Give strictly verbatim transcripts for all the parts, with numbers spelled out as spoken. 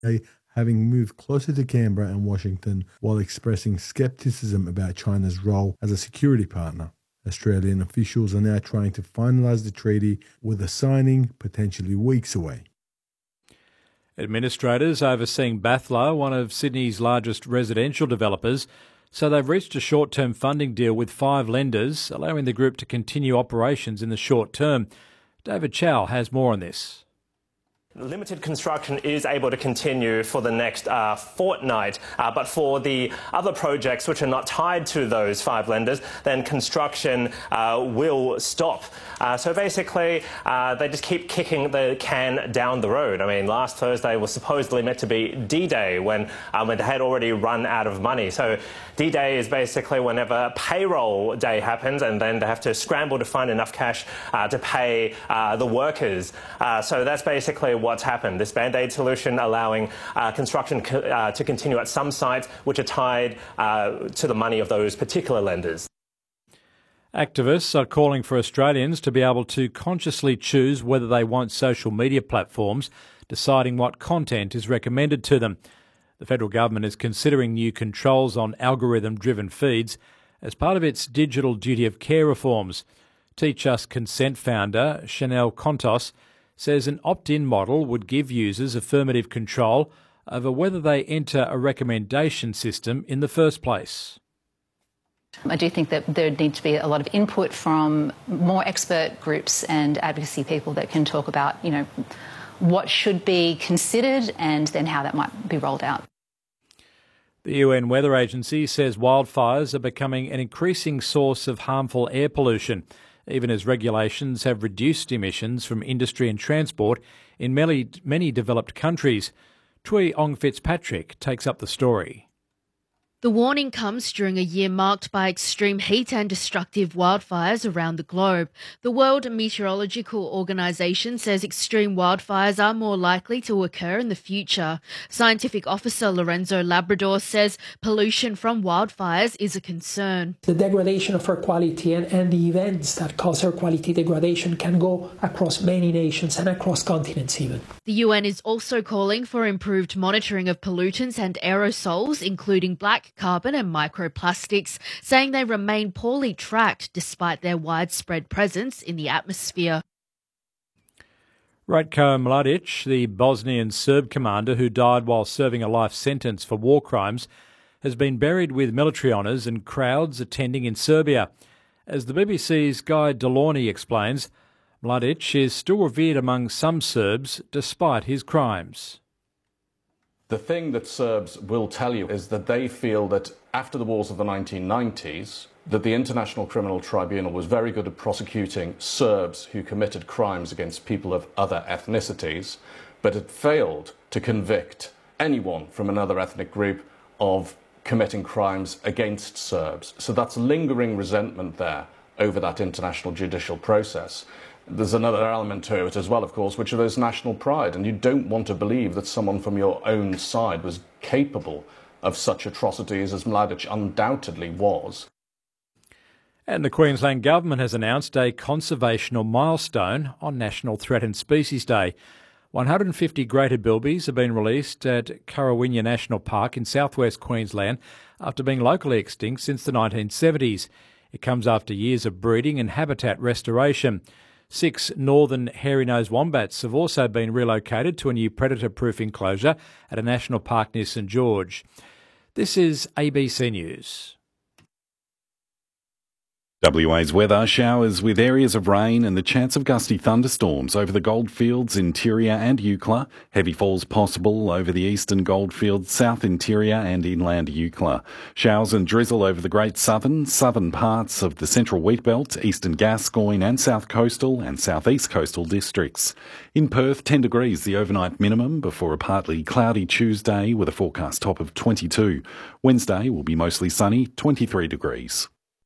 having moved closer to Canberra and Washington while expressing scepticism about China's role as a security partner. Australian officials are now trying to finalise the treaty, with a signing potentially weeks away. Administrators overseeing Bathla, one of Sydney's largest residential developers, so they've reached a short-term funding deal with five lenders, allowing the group to continue operations in the short term. David Chow has more on this. Limited construction is able to continue for the next uh, fortnight, uh, but for the other projects which are not tied to those five lenders, then construction uh, will stop. Uh, so basically, uh, they just keep kicking the can down the road. I mean, last Thursday was supposedly meant to be D-Day when, um, when they had already run out of money. So D-Day is basically whenever payroll day happens, and then they have to scramble to find enough cash uh, to pay uh, the workers. Uh, so that's basically what's happened. This Band-Aid solution allowing uh, construction co- uh, to continue at some sites which are tied uh, to the money of those particular lenders. Activists are calling for Australians to be able to consciously choose whether they want social media platforms deciding what content is recommended to them. The federal government is considering new controls on algorithm-driven feeds as part of its digital duty of care reforms. Teach Us Consent founder Chanel Contos says an opt-in model would give users affirmative control over whether they enter a recommendation system in the first place. I do think that there needs to be a lot of input from more expert groups and advocacy people that can talk about, you know, what should be considered and then how that might be rolled out. The U N Weather Agency says wildfires are becoming an increasing source of harmful air pollution, even as regulations have reduced emissions from industry and transport in many, many developed countries. Tui Ong Fitzpatrick takes up the story. The warning comes during a year marked by extreme heat and destructive wildfires around the globe. The World Meteorological Organization says extreme wildfires are more likely to occur in the future. Scientific Officer Lorenzo Labrador says pollution from wildfires is a concern. The degradation of air quality and, and the events that cause air quality degradation can go across many nations and across continents even. The U N is also calling for improved monitoring of pollutants and aerosols, including black carbon and microplastics, saying they remain poorly tracked despite their widespread presence in the atmosphere. Ratko Mladic, the Bosnian Serb commander who died while serving a life sentence for war crimes, has been buried with military honours and crowds attending in Serbia. As the B B C's Guy Delaunay explains, Mladic is still revered among some Serbs despite his crimes. The thing that Serbs will tell you is that they feel that after the wars of the nineteen nineties, that the International Criminal Tribunal was very good at prosecuting Serbs who committed crimes against people of other ethnicities, but it failed to convict anyone from another ethnic group of committing crimes against Serbs. So that's lingering resentment there over that international judicial process. There's another element to it as well, of course, which is national pride, and you don't want to believe that someone from your own side was capable of such atrocities as Mladic undoubtedly was. And the Queensland Government has announced a conservational milestone on National Threatened Species Day. one hundred fifty greater bilbies have been released at Currawinya National Park in southwest Queensland after being locally extinct since the nineteen seventies. It comes after years of breeding and habitat restoration. Six northern hairy-nosed wombats have also been relocated to a new predator-proof enclosure at a national park near St George. This is A B C News. W A's weather: showers with areas of rain and the chance of gusty thunderstorms over the Goldfields, interior and Eucla. Heavy falls possible over the eastern Goldfields, south interior and inland Eucla. Showers and drizzle over the Great Southern, southern parts of the central Wheatbelt, eastern Gascoyne and south coastal and southeast coastal districts. In Perth, ten degrees the overnight minimum before a partly cloudy Tuesday with a forecast top of twenty-two. Wednesday will be mostly sunny, twenty-three degrees.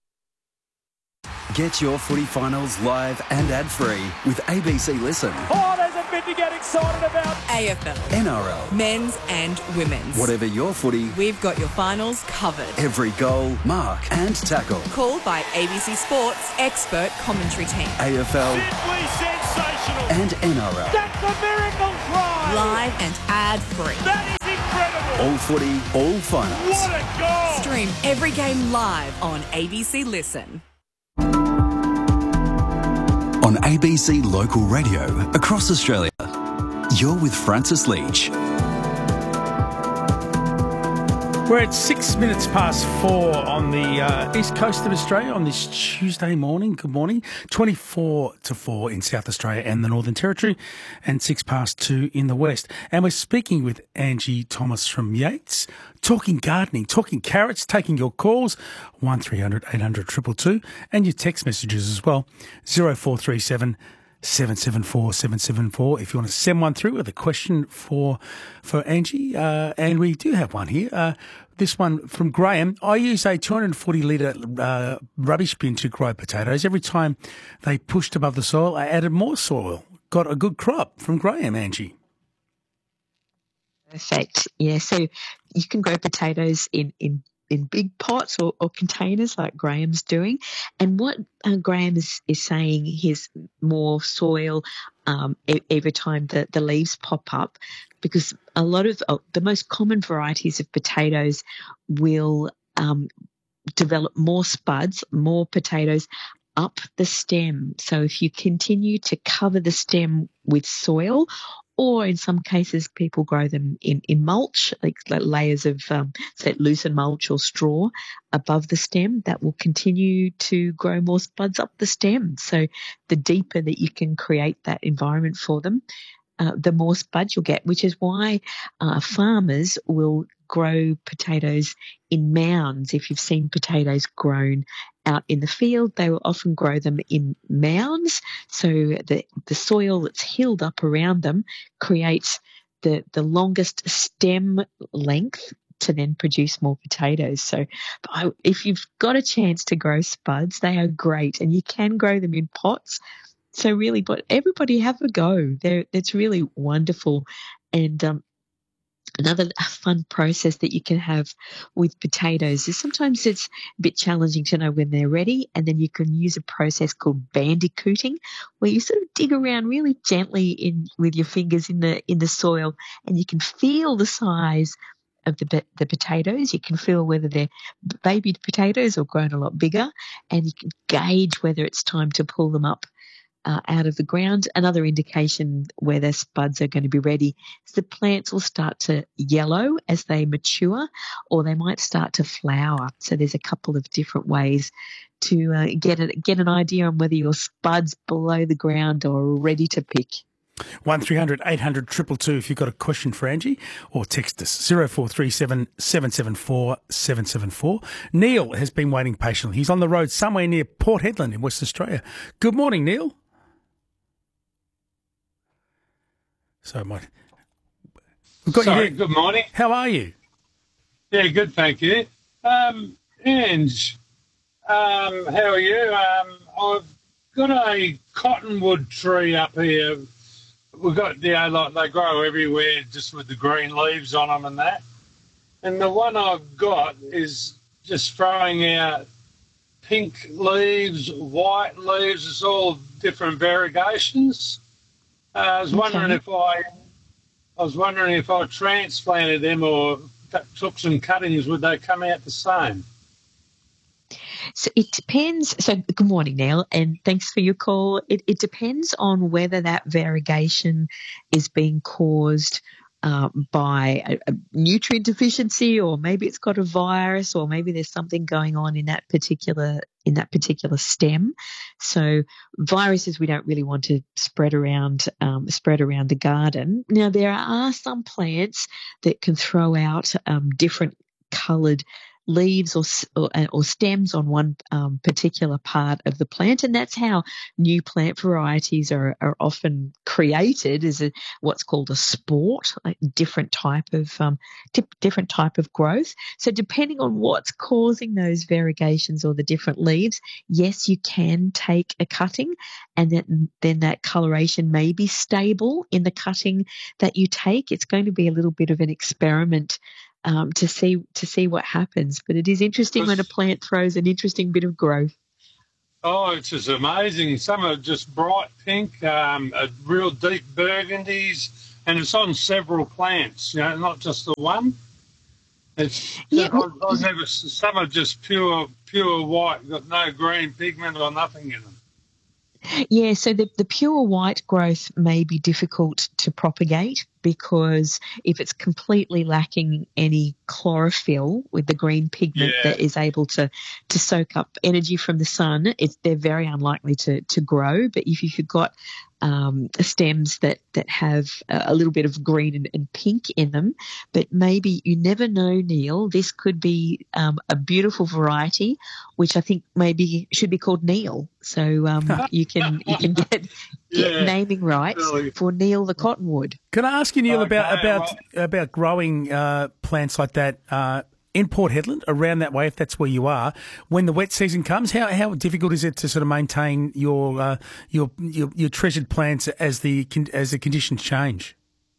Get your footy finals live and ad-free with A B C Listen. Oh, there's a bit to get excited about. A F L. N R L. Men's and women's. Whatever your footy, we've got your finals covered. Every goal, mark and tackle. Called by A B C Sports expert commentary team. A F L. Simply sensational. And N R L. That's a miracle try. live and ad-free. That is incredible! All footy, all finals. What a goal! Stream every game live on A B C Listen. On A B C Local Radio across Australia. You're with Francis Leach. We're at six minutes past four on the uh, east coast of Australia on this Tuesday morning. Good morning. twenty-four to four in South Australia and the Northern Territory, and six past two in the west. And we're speaking with Angie Thomas from Yates, talking gardening, talking carrots, taking your calls, one three hundred eight hundred two two two, and your text messages as well, zero four three seven seven seven four seven seven four if you want to send one through with a question for for Angie. Uh, and we do have one here. Uh, this one from Graham. I use a two hundred forty litre uh, rubbish bin to grow potatoes. Every time they pushed above the soil, I added more soil. Got a good crop from Graham, Angie. Perfect. Yeah, so you can grow potatoes in, in in big pots or, or containers like Graham's doing. And what uh, Graham is, is saying is more soil um, every time the, the leaves pop up, because a lot of uh, the most common varieties of potatoes will um, develop more spuds, more potatoes up the stem. So if you continue to cover the stem with soil, or in some cases people grow them in, in mulch, like, like layers of, um, say, loosened mulch or straw above the stem, that will continue to grow more spuds up the stem. So the deeper that you can create that environment for them, uh, the more spuds you'll get, which is why uh, farmers will grow potatoes in mounds. If you've seen potatoes grown out in the field, they will often grow them in mounds. So the, the soil that's hilled up around them creates the, the longest stem length to then produce more potatoes. So I, if you've got a chance to grow spuds, they are great, and you can grow them in pots. So really, but everybody have a go. They're, it's really wonderful. And um, another fun process that you can have with potatoes is sometimes it's a bit challenging to know when they're ready, and then you can use a process called bandicooting, where you sort of dig around really gently in with your fingers in the in the soil, and you can feel the size of the the potatoes. You can feel whether they're baby potatoes or grown a lot bigger, and you can gauge whether it's time to pull them up Uh, out of the ground. Another indication where their spuds are going to be ready is the plants will start to yellow as they mature, or they might start to flower. So there's a couple of different ways to uh, get a, get an idea on whether your spuds below the ground are ready to pick. one three hundred eight hundred two two two if you've got a question for Angie, or text us zero four three seven seven seven four seven seven four. Neil has been waiting patiently. He's on the road somewhere near Port Hedland in West Australia. Good morning, Neil. So, my, we've got Sorry, you there. Good morning. How are you? Yeah, good, thank you. Um, Ange, um, how are you? Um, I've got a cottonwood tree up here. We've got, you know, like they grow everywhere just with the green leaves on them and that. And the one I've got is just throwing out pink leaves, white leaves. It's all different variegations. Uh, I was wondering Okay. if I, I was wondering if I transplanted them or took some cuttings, would they come out the same? So it depends. So good morning, Neil, and thanks for your call. It, it depends on whether that variegation is being caused uh, by a, a nutrient deficiency, or maybe it's got a virus, or maybe there's something going on in that particular in that particular stem. So viruses we don't really want to spread around um, spread around the garden. Now there are some plants that can throw out um, different coloured leaves or, or, or stems on one um, particular part of the plant, and that's how new plant varieties are, are often created, is a, what's called a sport, a different type of um, dip, different type of growth. So depending on what's causing those variegations or the different leaves, yes, you can take a cutting, and then then that coloration may be stable in the cutting that you take. It's going to be a little bit of an experiment Um, to see to see what happens. But it is interesting when a plant throws an interesting bit of growth. Oh, it's just amazing. Some are just bright pink, um, uh, real deep burgundies, and it's on several plants, you know, not just the one. It's Yeah, I, I've never. Some are just pure, pure white, got no green pigment or nothing in them. Yeah, so the, the pure white growth may be difficult to propagate because if it's completely lacking any chlorophyll with the green pigment Yeah. that is able to, to soak up energy from the sun, it's, they're very unlikely to, to grow. But if you've got um, stems that, that have a little bit of green and, and pink in them, but maybe you never know, Neil, this could be um, a beautiful variety, which I think maybe should be called Neil. So um, you can you can get, get Yeah, naming rights really. for Neil the cottonwood. Can I ask you, Neil, Okay, about about well- about growing uh, plants like that uh, in Port Hedland, around that way, if that's where you are, when the wet season comes? How how difficult is it to sort of maintain your uh, your, your your treasured plants as the con- as the conditions change?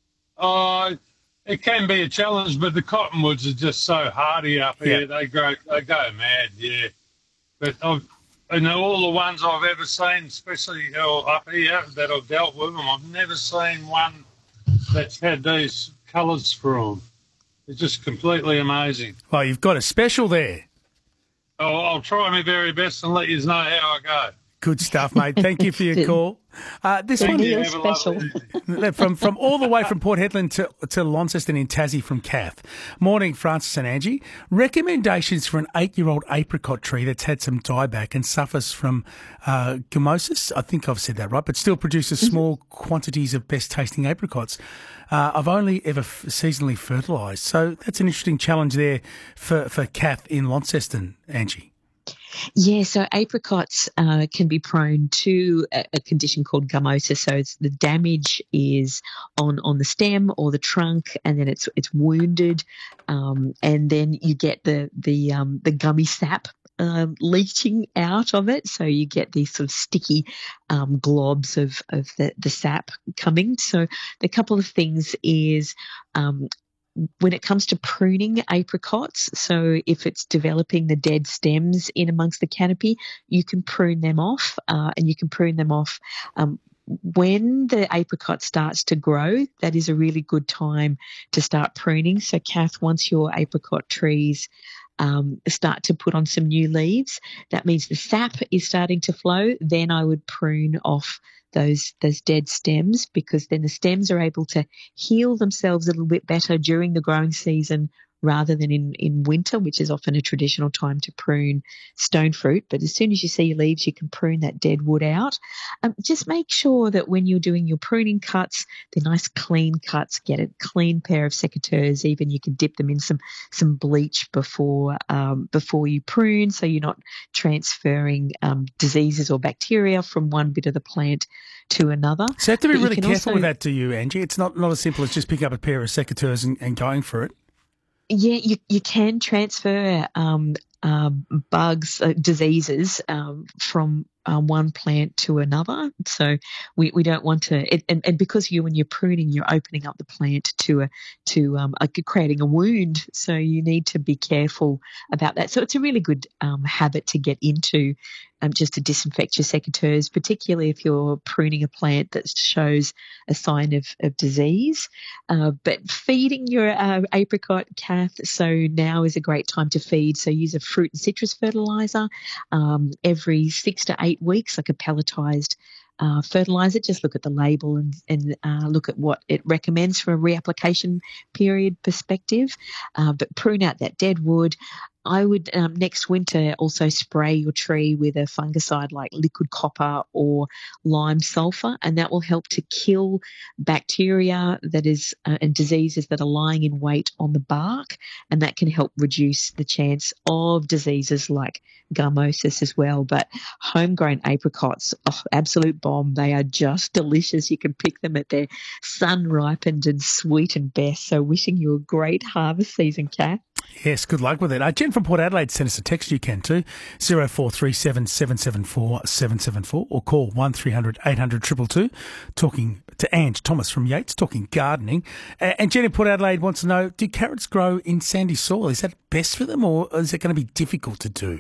Oh, it can be a challenge, but the cottonwoods are just so hardy up here. Yeah. They grow, they go mad, yeah. But I've, you know, all the ones I've ever seen, especially you know, up here that I've dealt with them, I've never seen one that's had these colours through them. It's just completely amazing. Well, you've got a special there. I'll, I'll try my very best and let you know how I go. Good stuff, mate. Thank you for your call. Uh, this The one Neil Have a lovely- special. from from all the way from Port Hedland to, to Launceston in Tassie from Kath. Morning, Francis and Angie. Recommendations for an eight-year-old apricot tree that's had some dieback and suffers from uh, gamosis. I think I've said that right, but still produces small quantities of best-tasting apricots. Uh, I've only ever f- seasonally fertilised. So that's an interesting challenge there for, for Kath in Launceston, Angie. Yeah, so apricots uh, can be prone to a, a condition called gummosis. So it's, the damage is on, on the stem or the trunk, and then it's it's wounded, um, and then you get the the um, the gummy sap um, leaching out of it. So you get these sort of sticky um, globs of of the, the sap coming. So the couple of things is um, when it comes to pruning apricots, so if it's developing the dead stems in amongst the canopy, you can prune them off, uh, and you can prune them off um, when the apricot starts to grow. That is a really good time to start pruning. So, Kath, once your apricot trees um, start to put on some new leaves, that means the sap is starting to flow. Then I would prune off those those dead stems, because then the stems are able to heal themselves a little bit better during the growing season rather than in, in winter, which is often a traditional time to prune stone fruit. But as soon as you see your leaves, you can prune that dead wood out. Um, just make sure that when you're doing your pruning cuts, they're nice clean cuts. Get a clean pair of secateurs. Even you can dip them in some some bleach before um, before you prune, so you're not transferring um, diseases or bacteria from one bit of the plant to another. So you have to be But you really can careful also- with that, do you, Angie? It's not, not as simple as just picking up a pair of secateurs and, and going for it. Yeah, you you can transfer um, um, bugs, uh, diseases um, from um, one plant to another. So we, we don't want to, it, and, and because you, when you're pruning, you're opening up the plant to a to um, a, creating a wound. So you need to be careful about that. So it's a really good um, habit to get into. Um, just to disinfect your secateurs, particularly if you're pruning a plant that shows a sign of, of disease. Uh, but feeding your uh, apricot, Kath, so now is a great time to feed. So use a fruit and citrus fertiliser um, every six to eight weeks, like a pelletized uh, fertiliser. Just look at the label and, and uh, look at what it recommends from a reapplication period perspective. Uh, but prune out that dead wood. I would um, next winter also spray your tree with a fungicide like liquid copper or lime sulfur, and that will help to kill bacteria that is uh, and diseases that are lying in wait on the bark, and that can help reduce the chance of diseases like gummosis as well. But homegrown apricots, oh, absolute bomb. They are just delicious. You can pick them at their sun ripened and sweet and best. So wishing you a great harvest season, Kath. Yes, good luck with it. Uh, Jen from Port Adelaide sent us a text. You can too, zero four three seven seven seven four seven seven four, or call one three hundred eight hundred two two two. Talking to Ange Thomas from Yates, talking gardening. Uh, and Jen in Port Adelaide wants to know, do carrots grow in sandy soil? Is that best for them, or is it going to be difficult to do?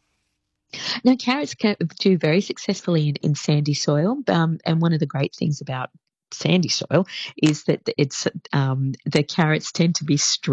No, carrots can do very successfully in, in sandy soil. Um, and one of the great things about sandy soil, is that it's um, the carrots tend to be